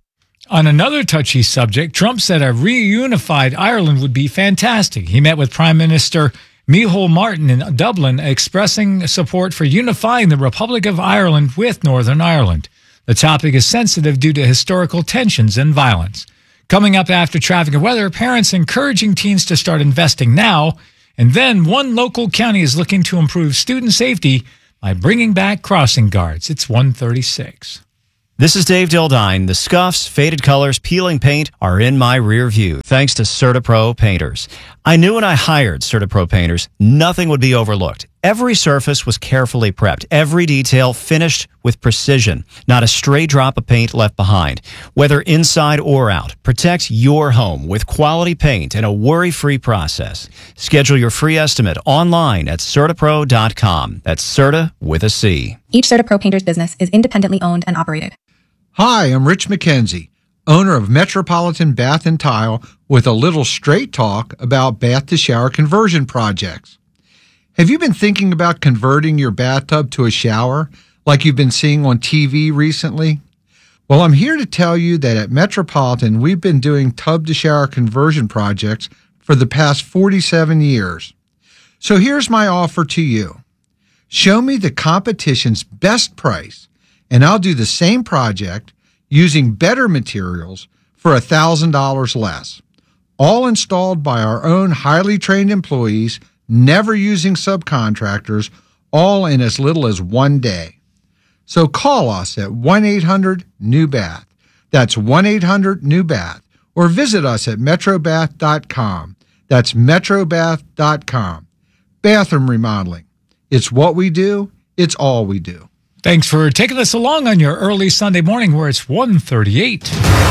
Speaker 3: On another touchy subject, Trump said a reunified Ireland would be fantastic. He met with Prime Minister Micheál Martin in Dublin, expressing support for unifying the Republic of Ireland with Northern Ireland. The topic is sensitive due to historical tensions and violence. Coming up after traffic and weather, parents encouraging teens to start investing now. And then one local county is looking to improve student safety by bringing back crossing guards. It's 1:36.
Speaker 7: This is Dave Dildine. The scuffs, faded colors, peeling paint are in my rear view, thanks to CertaPro Painters. I knew when I hired CertaPro Painters, nothing would be overlooked. Every surface was carefully prepped, every detail finished with precision, not a stray drop of paint left behind. Whether inside or out, protect your home with quality paint and a worry-free process. Schedule your free estimate online at CertaPro.com. That's Certa with a C.
Speaker 8: Each CertaPro Painters business is independently owned and operated.
Speaker 16: Hi, I'm Rich McKenzie, owner of Metropolitan Bath and Tile, with a little straight talk about bath to shower conversion projects. Have you been thinking about converting your bathtub to a shower like you've been seeing on TV recently? Well, I'm here to tell you that at Metropolitan, we've been doing tub to shower conversion projects for the past 47 years. So here's my offer to you. Show me the competition's best price, and I'll do the same project using better materials for $1,000 less. All installed by our own highly trained employees, never using subcontractors, all in as little as 1 day. So call us at 1-800-NEW-BATH. That's 1-800-NEW-BATH. Or visit us at metrobath.com. That's metrobath.com. Bathroom remodeling. It's what we do. It's all we do.
Speaker 3: Thanks for taking us along on your early Sunday morning where it's 1:38.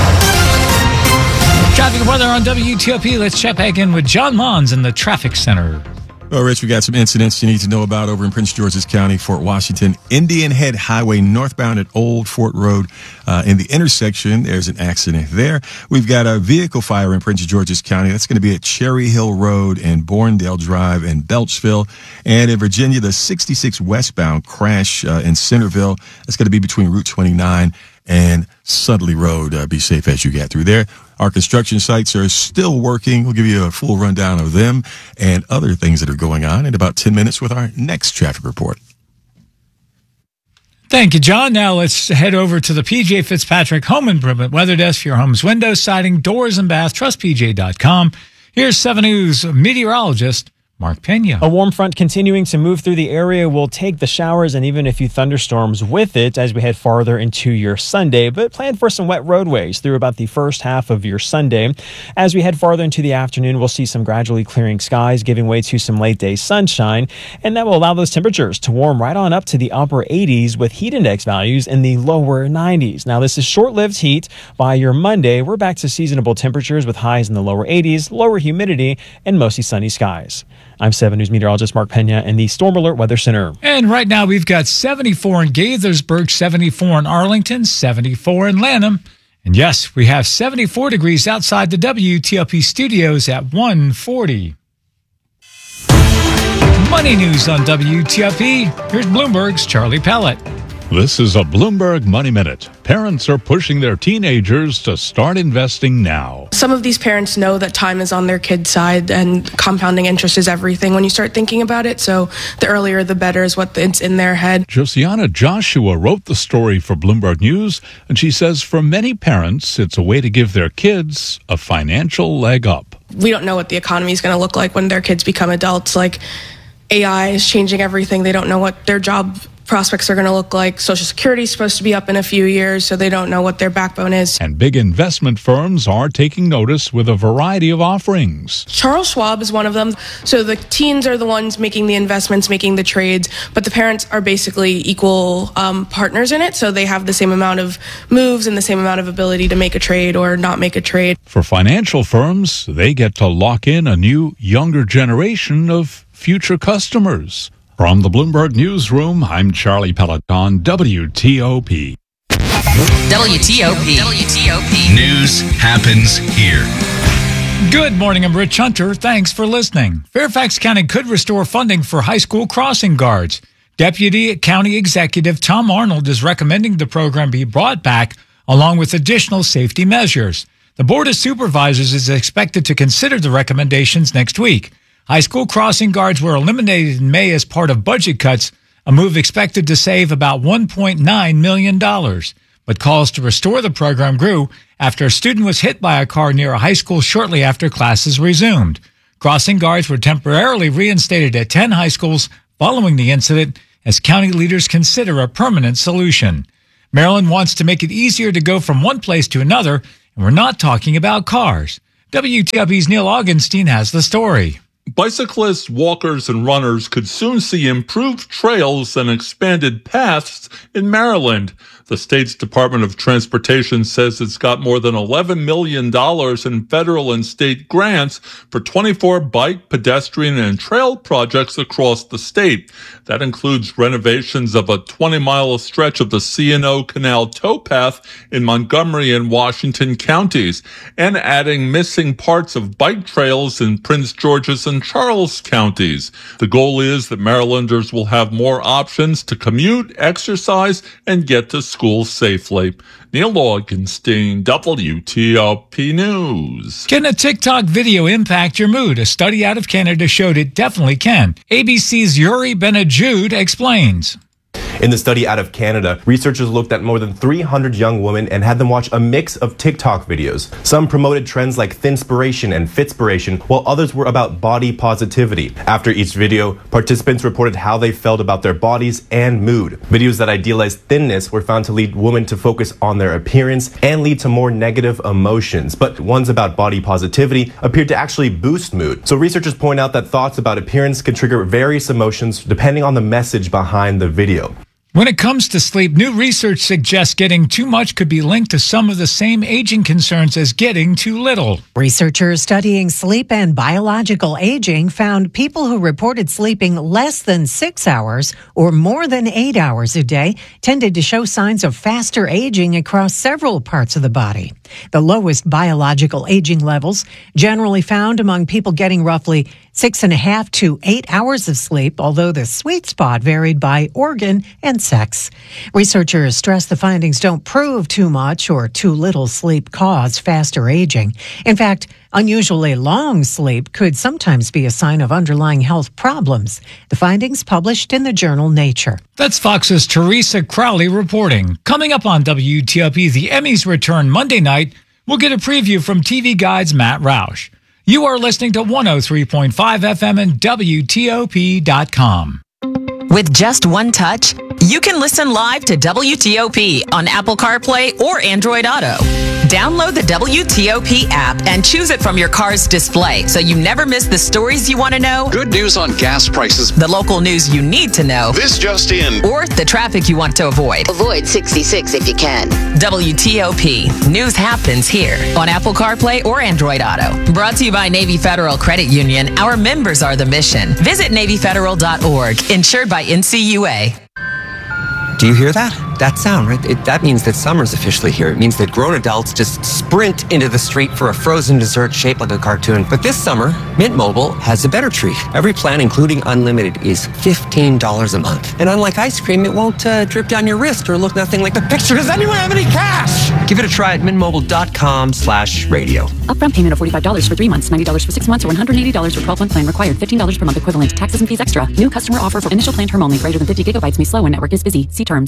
Speaker 3: Traffic and weather on WTOP. Let's check back in with John Mons in the traffic center.
Speaker 15: Well, Rich, we got some incidents you need to know about over in Prince George's County, Fort Washington. Indian Head Highway northbound at Old Fort Road. In the intersection, there's an accident there. We've got a vehicle fire in Prince George's County. That's going to be at Cherry Hill Road and Borndale Drive in Belchville. And in Virginia, the 66 westbound crash in Centerville. That's going to be between Route 29 and Sudley Road. Be safe as you get through there. Our construction sites are still working. We'll give you a full rundown of them and other things that are going on in about 10 minutes with our next traffic report.
Speaker 3: Thank you, John. Now let's head over to the PJ Fitzpatrick Home Improvement Weather Desk for your home's windows, siding, doors, and bath. TrustPJ.com. Here's 7 News meteorologist Mark Pena.
Speaker 21: A warm front continuing to move through the area will take the showers and even a few thunderstorms with it as we head farther into your Sunday, but plan for some wet roadways through about the first half of your Sunday. As we head farther into the afternoon, we'll see some gradually clearing skies giving way to some late day sunshine, and that will allow those temperatures to warm right on up to the upper 80s with heat index values in the lower 90s. Now, this is short-lived heat. By your Monday, we're back to seasonable temperatures with highs in the lower 80s, lower humidity, and mostly sunny skies. I'm 7 News meteorologist Mark Pena in the Storm Alert Weather Center.
Speaker 3: And right now we've got 74 in Gaithersburg, 74 in Arlington, 74 in Lanham. And yes, we have 74 degrees outside the WTOP studios at 1:40. Money news on WTOP. Here's Bloomberg's Charlie Pellet.
Speaker 23: This is a Bloomberg Money Minute. Parents are pushing their teenagers to start investing now.
Speaker 24: Some of these parents know that time is on their kids' side and compounding interest is everything when you start thinking about it. So the earlier the better is it's in their head.
Speaker 23: Josiana Joshua wrote the story for Bloomberg News, and she says for many parents, it's a way to give their kids a financial leg up.
Speaker 24: We don't know what the economy is going to look like when their kids become adults. Like, AI is changing everything. They don't know what their job prospects are going to look like. Social Security is supposed to be up in a few years, so they don't know what their backbone is.
Speaker 23: And big investment firms are taking notice with a variety of offerings.
Speaker 24: Charles Schwab is one of them. So the teens are the ones making the investments, making the trades, but the parents are basically equal partners in it. So they have the same amount of moves and the same amount of ability to make a trade or not make a trade.
Speaker 23: For financial firms, they get to lock in a new, younger generation of future customers. From the Bloomberg Newsroom, I'm Charlie Peloton, WTOP.
Speaker 5: WTOP. News happens here.
Speaker 3: Good morning, I'm Rich Hunter. Thanks for listening. Fairfax County could restore funding for high school crossing guards. Deputy County Executive Tom Arnold is recommending the program be brought back along with additional safety measures. The Board of Supervisors is expected to consider the recommendations next week. High school crossing guards were eliminated in May as part of budget cuts, a move expected to save about $1.9 million. But calls to restore the program grew after a student was hit by a car near a high school shortly after classes resumed. Crossing guards were temporarily reinstated at 10 high schools following the incident as county leaders consider a permanent solution. Maryland wants to make it easier to go from one place to another, and we're not talking about cars. WTOP's Neil Augenstein has the story.
Speaker 10: Bicyclists, walkers, and runners could soon see improved trails and expanded paths in Maryland. The state's Department of Transportation says it's got more than $11 million in federal and state grants for 24 bike, pedestrian, and trail projects across the state. That includes renovations of a 20-mile stretch of the C&O Canal towpath in Montgomery and Washington counties, and adding missing parts of bike trails in Prince George's and Charles counties. The goal is that Marylanders will have more options to commute, exercise, and get to school safely. Neil Augenstein, WTOP News.
Speaker 3: Can a TikTok video impact your mood? A study out of Canada showed it definitely can. ABC's Yuri Benajud explains.
Speaker 11: In the study out of Canada, researchers looked at more than 300 young women and had them watch a mix of TikTok videos. Some promoted trends like thinspiration and fitspiration, while others were about body positivity. After each video, participants reported how they felt about their bodies and mood. Videos that idealized thinness were found to lead women to focus on their appearance and lead to more negative emotions, but ones about body positivity appeared to actually boost mood. So researchers point out that thoughts about appearance can trigger various emotions depending on the message behind the video.
Speaker 3: When it comes to sleep, new research suggests getting too much could be linked to some of the same aging concerns as getting too little.
Speaker 12: Researchers studying sleep and biological aging found people who reported sleeping less than 6 hours or more than 8 hours a day tended to show signs of faster aging across several parts of the body. The lowest biological aging levels generally found among people getting roughly 6.5 to 8 hours of sleep, although the sweet spot varied by organ and sex. Researchers stress the findings don't prove too much or too little sleep cause faster aging. In fact, unusually long sleep could sometimes be a sign of underlying health problems. The findings published in the journal Nature.
Speaker 3: That's Fox's Teresa Crowley reporting. Coming up on WTOP, the Emmys return Monday night. We'll get a preview from TV Guide's Matt Roush. You are listening to 103.5 FM and WTOP.com.
Speaker 22: With just one touch, you can listen live to WTOP on Apple CarPlay or Android Auto. Download the WTOP app and choose it from your car's display so you never miss the stories you want to know.
Speaker 13: Good news on gas prices.
Speaker 22: The local news you need to know.
Speaker 13: This just in.
Speaker 22: Or the traffic you want to avoid.
Speaker 25: Avoid 66 if you can.
Speaker 22: WTOP. News happens here on Apple CarPlay or Android Auto. Brought to you by Navy Federal Credit Union. Our members are the mission. Visit NavyFederal.org. Insured by NCUA.
Speaker 26: Do you hear that? That sound, right? That means that summer's officially here. It means that grown adults just sprint into the street for a frozen dessert shaped like a cartoon. But this summer, Mint Mobile has a better treat. Every plan, including unlimited, is $15 a month. And unlike ice cream, it won't drip down your wrist or look nothing like the picture. Does anyone have any cash? Give it a try at mintmobile.com/radio.
Speaker 27: Upfront payment of $45 for 3 months, $90 for 6 months, or $180 for 12-month plan required. $15 per month equivalent. Taxes and fees extra. New customer offer for initial plan term only. Greater than 50 gigabytes may slow when network is busy. See terms.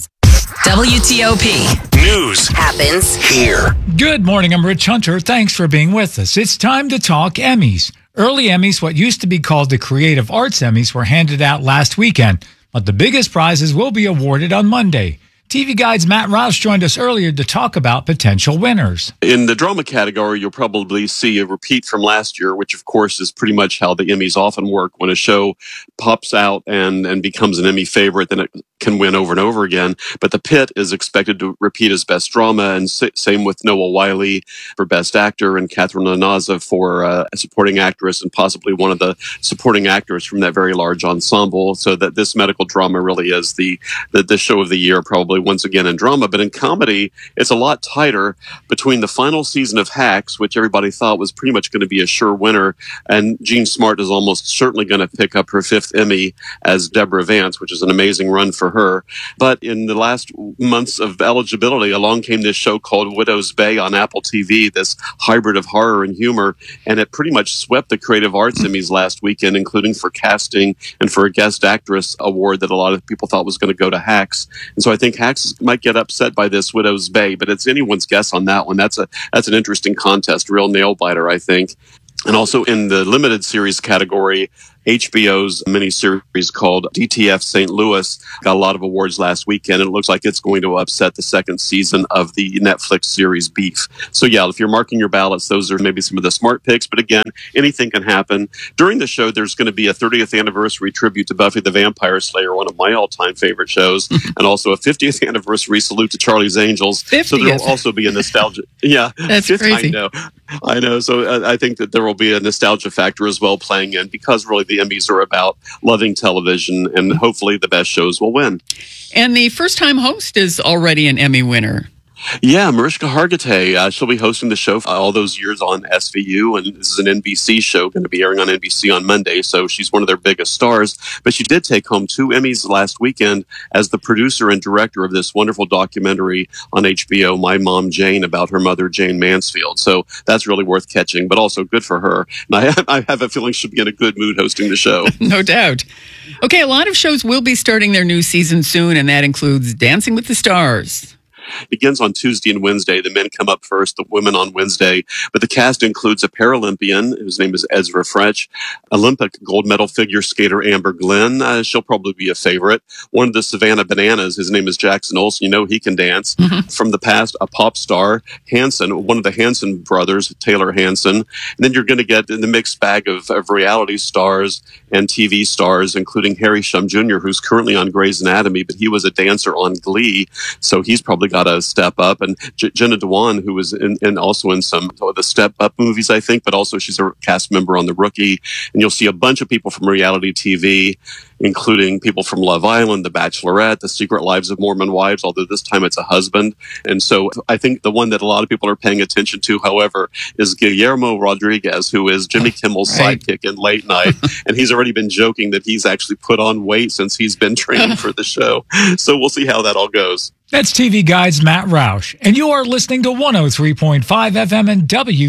Speaker 22: WTOP.
Speaker 5: News happens here.
Speaker 3: Good morning. I'm Rich Hunter. Thanks for being with us. It's time to talk Emmys. Early Emmys, what used to be called the Creative Arts Emmys, were handed out last weekend, but the biggest prizes will be awarded on Monday. TV Guide's Matt Roush joined us earlier to talk about potential winners.
Speaker 1: In the drama category, you'll probably see a repeat from last year, which of course is pretty much how the Emmys often work. When a show pops out and becomes an Emmy favorite, then it can win over and over again. But The Pit is expected to repeat as Best Drama, and same with Noah Wyle for Best Actor and Catherine Nanaza for a Supporting Actress, and possibly one of the supporting actors from that very large ensemble. So that this medical drama really is the show of the year, probably once again in drama. But in comedy, it's a lot tighter between the final season of Hacks, which everybody thought was pretty much going to be a sure winner, and Jean Smart is almost certainly going to pick up her 5th Emmy as Deborah Vance, which is an amazing run for her. But in the last months of eligibility, along came this show called Widow's Bay on Apple TV, this hybrid of horror and humor, and it pretty much swept the Creative Arts Emmys last weekend, including for casting and for a Guest Actress award that a lot of people thought was going to go to Hacks. And so I think Hacks might get upset by this Widow's Bay, but it's anyone's guess on that one. That's an interesting contest, real nail biter, I think. And also in the limited series category, HBO's miniseries called DTF St. Louis got a lot of awards last weekend, and it looks like it's going to upset the 2nd season of the Netflix series Beef. So yeah, if you're marking your ballots, those are maybe some of the smart picks, but again, anything can happen. During the show, there's going to be a 30th anniversary tribute to Buffy the Vampire Slayer, one of my all-time favorite shows, and also a 50th anniversary salute to Charlie's Angels. 50th. So there will also be a nostalgia. Yeah.
Speaker 2: That's crazy.
Speaker 1: I know. So I think that there will be a nostalgia factor as well playing in, because really the Emmys are about loving television, and hopefully the best shows will win.
Speaker 2: And the first-time host is already an Emmy winner.
Speaker 1: Yeah, Mariska Hargitay. She'll be hosting the show for all those years on SVU, and this is an NBC show going to be airing on NBC on Monday, so she's one of their biggest stars. But she did take home 2 Emmys last weekend as the producer and director of this wonderful documentary on HBO, My Mom Jane, about her mother, Jane Mansfield. So that's really worth catching, but also good for her. And I have a feeling she'll be in a good mood hosting the show.
Speaker 2: No doubt. Okay, a lot of shows will be starting their new season soon, and that includes Dancing with the Stars.
Speaker 1: Begins on Tuesday and Wednesday. The men come up first, the women on Wednesday. But the cast includes a Paralympian, whose name is Ezra French, Olympic gold medal figure skater Amber Glenn. She'll probably be a favorite. One of the Savannah Bananas, his name is Jackson Olsen. You know he can dance. Mm-hmm. From the past, a pop star, Hanson, one of the Hanson brothers, Taylor Hanson. And then you're going to get in the mixed bag of reality stars and TV stars, including Harry Shum Jr., who's currently on Grey's Anatomy, but he was a dancer on Glee, so he's probably got to step up. And Jenna Dewan, who was also in some of the Step Up movies, I think, but also she's a cast member on The Rookie. And you'll see a bunch of people from reality TV, including people from Love Island, The Bachelorette, The Secret Lives of Mormon Wives, although this time it's a husband. And so I think the one that a lot of people are paying attention to, however, is Guillermo Rodriguez, who is Jimmy Kimmel's sidekick in Late Night. And he's already been joking that he's actually put on weight since he's been training for the show. So we'll see how that all goes.
Speaker 3: That's TV Guide's Matt Roush, and you are listening to 103.5 FM and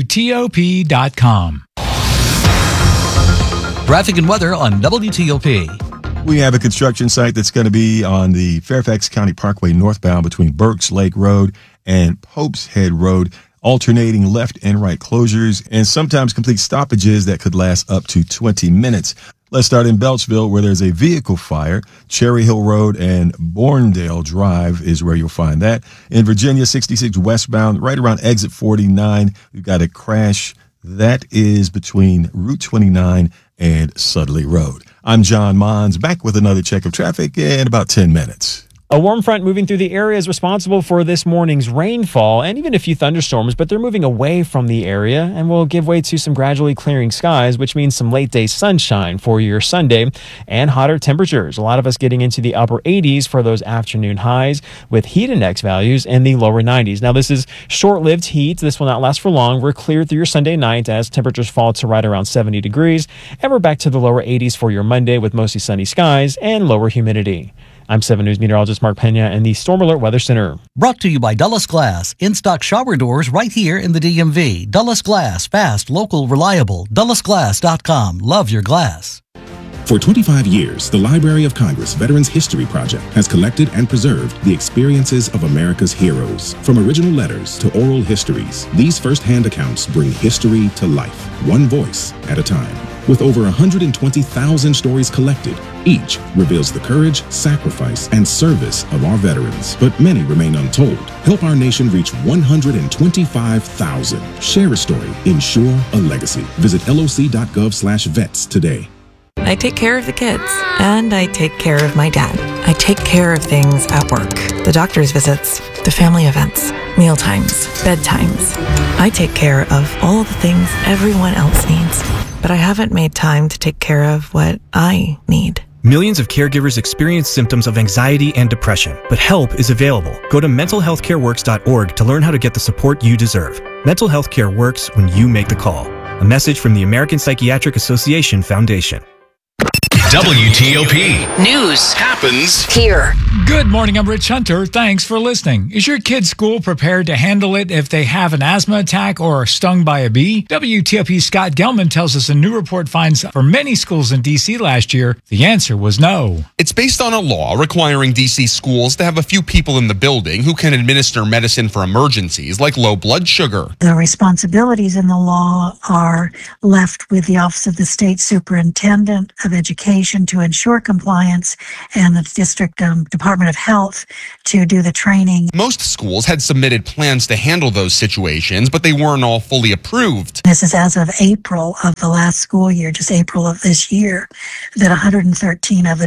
Speaker 3: WTOP.com.
Speaker 9: Traffic and weather on WTOP.
Speaker 15: We have a construction site that's going to be on the Fairfax County Parkway northbound between Burks Lake Road and Pope's Head Road, alternating left and right closures and sometimes complete stoppages that could last up to 20 minutes. Let's start in Beltsville, where there's a vehicle fire. Cherry Hill Road and Borndale Drive is where you'll find that. In Virginia, 66 westbound, right around exit 49, we've got a crash. That is between Route 29 and Sudley Road. I'm John Mons, back with another check of traffic in about 10 minutes.
Speaker 21: A warm front moving through the area is responsible for this morning's rainfall and even a few thunderstorms, but they're moving away from the area and will give way to some gradually clearing skies, which means some late day sunshine for your Sunday and hotter temperatures. A lot of us getting into the upper 80s for those afternoon highs with heat index values in the lower 90s. Now, this is short-lived heat. This will not last for long. We're clear through your Sunday night as temperatures fall to right around 70 degrees, and we're back to the lower 80s for your Monday with mostly sunny skies and lower humidity. I'm 7 News meteorologist Mark Pena in the Storm Alert Weather Center.
Speaker 9: Brought to you by Dulles Glass. In-stock shower doors right here in the DMV. Dulles Glass. Fast, local, reliable. DullesGlass.com. Love your glass.
Speaker 4: For 25 years, the Library of Congress Veterans History Project has collected and preserved the experiences of America's heroes. From original letters to oral histories, these first-hand accounts bring history to life, one voice at a time. With over 120,000 stories collected, each reveals the courage, sacrifice, and service of our veterans. But many remain untold. Help our nation reach 125,000. Share a story. Ensure a legacy. Visit loc.gov/vets today.
Speaker 6: I take care of the kids, and I take care of my dad. I take care of things at work. The doctor's visits, the family events, mealtimes, bedtimes. I take care of all the things everyone else needs. But I haven't made time to take care of what I need.
Speaker 14: Millions of caregivers experience symptoms of anxiety and depression, but help is available. Go to mentalhealthcareworks.org to learn how to get the support you deserve. Mental health care works when you make the call. A message from the American Psychiatric Association Foundation.
Speaker 13: WTOP.
Speaker 5: News
Speaker 13: happens
Speaker 5: here.
Speaker 3: Good morning, I'm Rich Hunter. Thanks for listening. Is your kid's school prepared to handle it if they have an asthma attack or are stung by a bee? WTOP's Scott Gelman tells us a new report finds for many schools in D.C. last year, the answer was no.
Speaker 17: It's based on a law requiring D.C. schools to have a few people in the building who can administer medicine for emergencies like low blood sugar.
Speaker 18: The responsibilities in the law are left with the Office of the State Superintendent of Education to ensure compliance and the district Department of Health to do the training.
Speaker 17: Most schools had submitted plans to handle those situations, but they weren't all fully approved.
Speaker 18: This is as of April of the last school year, just April of this year, that 113 of the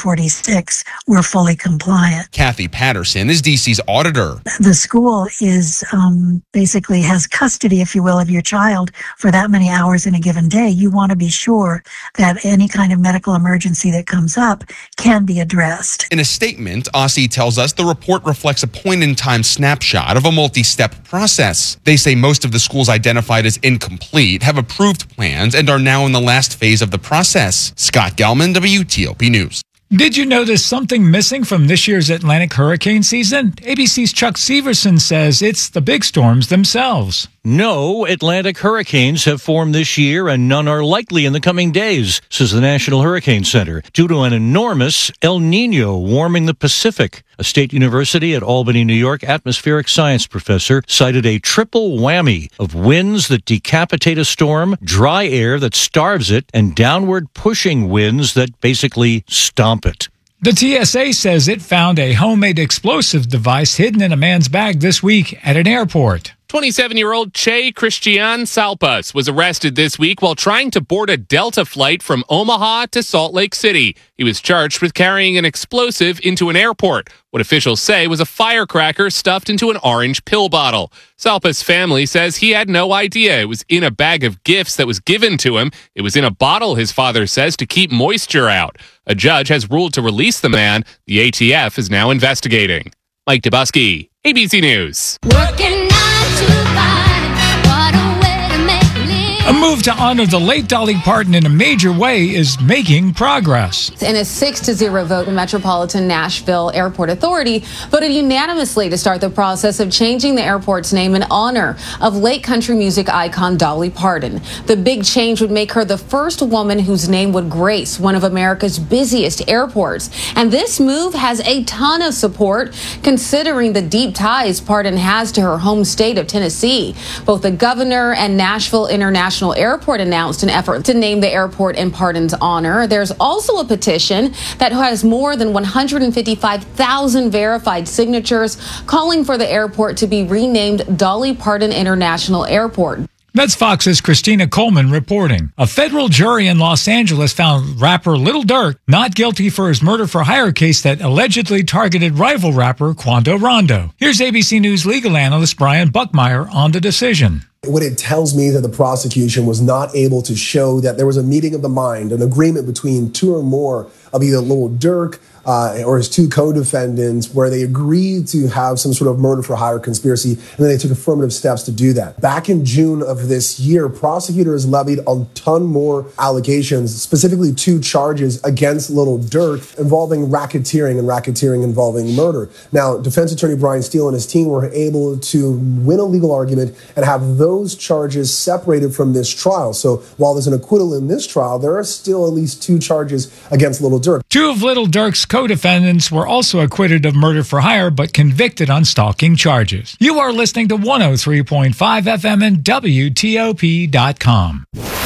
Speaker 18: 246 were fully compliant.
Speaker 17: Kathy Patterson is DC's auditor.
Speaker 18: The school is basically has custody, if you will, of your child for that many hours in a given day. You want to be sure that any kind of medical emergency that comes up can be addressed.
Speaker 17: In a statement, OSSI tells us the report reflects a point-in-time snapshot of a multi-step process. They say most of the schools identified as incomplete have approved plans and are now in the last phase of the process. Scott Gelman, WTOP News.
Speaker 3: Did you notice something missing from this year's Atlantic hurricane season? ABC's Chuck Severson says it's the big storms themselves.
Speaker 19: No Atlantic hurricanes have formed this year, and none are likely in the coming days, says the National Hurricane Center, due to an enormous El Nino warming the Pacific. A State University at Albany, New York atmospheric science professor cited a triple whammy of winds that decapitate a storm, dry air that starves it, and downward pushing winds that basically stomp it.
Speaker 3: The TSA says it found a homemade explosive device hidden in a man's bag this week at an airport.
Speaker 20: 27-year-old Che Christian Salpas was arrested this week while trying to board a Delta flight from Omaha to Salt Lake City. He was charged with carrying an explosive into an airport, what officials say was a firecracker stuffed into an orange pill bottle. Salpas' family says he had no idea it was in a bag of gifts that was given to him. It was in a bottle, his father says, to keep moisture out. A judge has ruled to release the man. The ATF is now investigating. Mike Dubusky, ABC News.
Speaker 3: A move to honor the late Dolly Parton in a major way is making progress.
Speaker 28: In a 6-0 vote, the Metropolitan Nashville Airport Authority voted unanimously to start the process of changing the airport's name in honor of late country music icon Dolly Parton. The big change would make her the first woman whose name would grace one of America's busiest airports. And this move has a ton of support, considering the deep ties Parton has to her home state of Tennessee. Both the governor and Nashville International Airport announced an effort to name the airport in Parton's honor. There's also a petition that has more than 155,000 verified signatures calling for the airport to be renamed Dolly Parton International Airport.
Speaker 3: That's Fox's Christina Coleman reporting. A federal jury in Los Angeles found rapper Lil Durk not guilty for his murder-for-hire case that allegedly targeted rival rapper Quando Rondo. Here's ABC News legal analyst Brian Buckmeyer on the decision.
Speaker 29: What it tells me that the prosecution was not able to show that there was a meeting of the mind, an agreement between two or more of either Lil Durk, or his two co-defendants, where they agreed to have some sort of murder for hire conspiracy, and then they took affirmative steps to do that. Back in June of this year, prosecutors levied a ton more allegations, specifically 2 charges against Little Dirk involving racketeering and racketeering involving murder. Now, defense attorney Brian Steele and his team were able to win a legal argument and have those charges separated from this trial. So while there's an acquittal in this trial, there are still at least 2 charges against Little Dirk.
Speaker 3: 2 of Little Dirk's co-defendants were also acquitted of murder for hire, but convicted on stalking charges. You are listening to 103.5 FM and WTOP.com.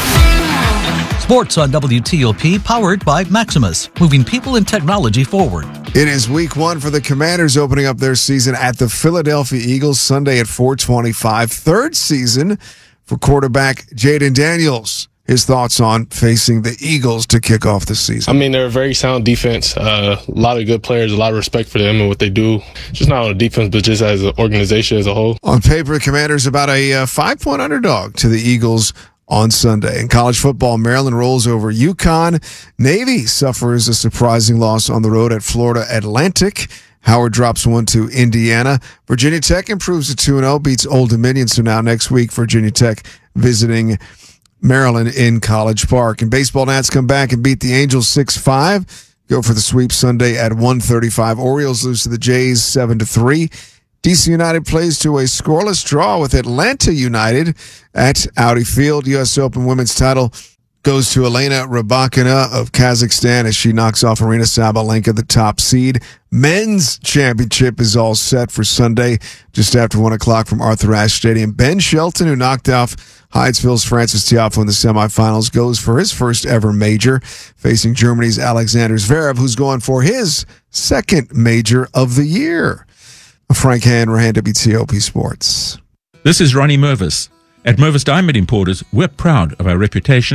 Speaker 9: Sports on WTOP, powered by Maximus, moving people and technology forward.
Speaker 7: It is week 1 for the Commanders, opening up their season at the Philadelphia Eagles Sunday at 4:25. Third season for quarterback Jaden Daniels. His thoughts on facing the Eagles to kick off the season.
Speaker 8: I mean, they're a very sound defense. A lot of good players, a lot of respect for them and what they do. Just not on defense, but just as an organization as a whole.
Speaker 7: On paper, the Commanders about a 5-point underdog to the Eagles on Sunday. In college football, Maryland rolls over UConn. Navy suffers a surprising loss on the road at Florida Atlantic. Howard drops 1 to Indiana. Virginia Tech improves to 2-0, beats Old Dominion. So now next week, Virginia Tech visiting Maryland in College Park. And baseball, Nats come back and beat the Angels 6-5. Go for the sweep Sunday at 1:35. Orioles lose to the Jays 7-3. DC United plays to a scoreless draw with Atlanta United at Audi Field. U.S. Open women's title goes to Elena Rybakina of Kazakhstan as she knocks off Arina Sabalenka, the top seed. Men's championship is all set for Sunday just after 1 o'clock from Arthur Ashe Stadium. Ben Shelton, who knocked off Hydesville's Francis Tiafoe in the semifinals, goes for his first ever major, facing Germany's Alexander Zverev, who's going for his second major of the year. Frank Hanrahan, WTOP Sports.
Speaker 10: This is Ronnie Mervis. At Mervis Diamond Importers, we're proud of our reputation